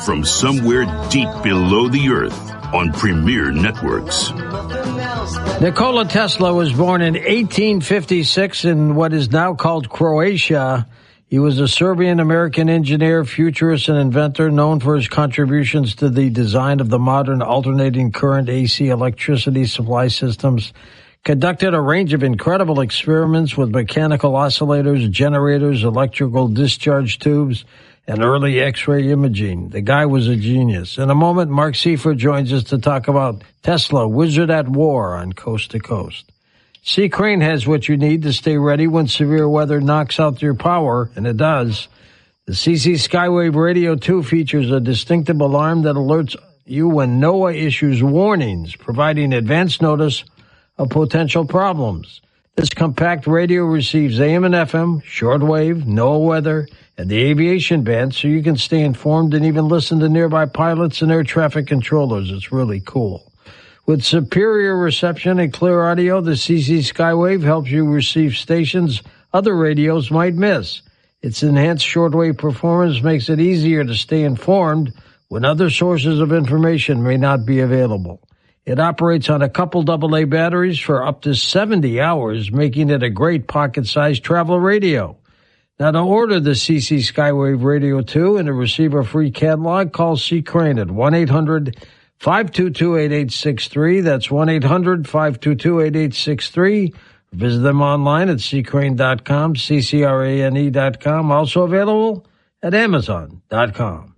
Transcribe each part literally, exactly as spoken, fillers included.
from somewhere deep below the earth on Premier Networks. Nikola Tesla was born in eighteen fifty-six in what is now called Croatia. He was a Serbian-American engineer, futurist, and inventor known for his contributions to the design of the modern alternating current A C electricity supply systems. Conducted a range of incredible experiments with mechanical oscillators, generators, electrical discharge tubes, and early X-ray imaging. The guy was a genius. In a moment, Mark Seifert joins us to talk about Tesla, Wizard at War on Coast to Coast. Sea Crane has what you need to stay ready when severe weather knocks out your power, and it does. The C C Skywave Radio two features a distinctive alarm that alerts you when NOAA issues warnings, providing advance notice of potential problems. This compact radio receives A M and F M, shortwave, NOAA weather, and the aviation band, so you can stay informed and even listen to nearby pilots and air traffic controllers. It's really cool. With superior reception and clear audio, the C C Skywave helps you receive stations other radios might miss. Its enhanced shortwave performance makes it easier to stay informed when other sources of information may not be available. It operates on a couple double A batteries for up to seventy hours, making it a great pocket-sized travel radio. Now, to order the C C Skywave Radio two and to receive a free catalog, call C. Crane at one eight hundred five two two eight eight six three. That's one eight hundred five two two eight eight six three. Visit them online at c crane dot com, C C R A N E dot com. Also available at amazon dot com.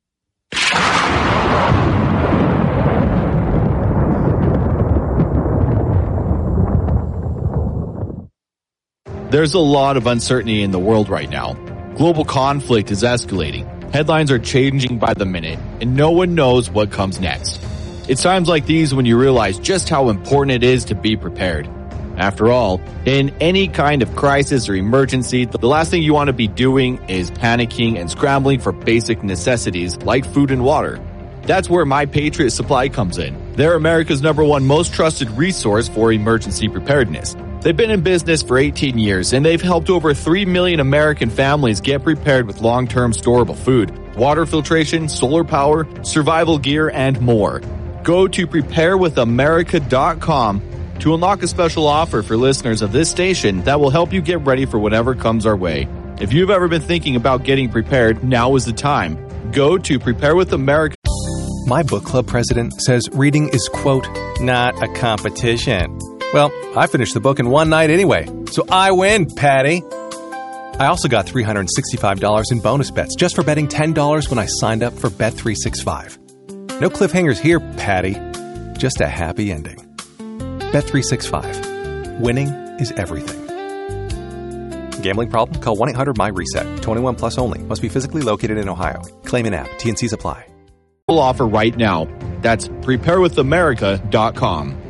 There's a lot of uncertainty in the world right now. Global conflict is escalating. Headlines are changing by the minute, and no one knows what comes next. It's times like these when you realize just how important it is to be prepared. After all, in any kind of crisis or emergency, the last thing you want to be doing is panicking and scrambling for basic necessities like food and water. That's where My Patriot Supply comes in. They're America's number one most trusted resource for emergency preparedness. They've been in business for eighteen years, and they've helped over three million American families get prepared with long-term storable food, water filtration, solar power, survival gear, and more. Go to prepare with america dot com to unlock a special offer for listeners of this station that will help you get ready for whatever comes our way. If you've ever been thinking about getting prepared, now is the time. Go to Prepare with America. My book club president says reading is, quote, not a competition. Well, I finished the book in one night anyway, so I win, Patty. I also got three hundred sixty-five dollars in bonus bets just for betting ten dollars when I signed up for Bet three sixty-five. No cliffhangers here, Patty. Just a happy ending. Bet three sixty-five. Winning is everything. Gambling problem? Call one eight hundred M Y reset. twenty-one plus only. Must be physically located in Ohio. Claim in app. T and C's apply. Offer right now. That's prepare with america dot com.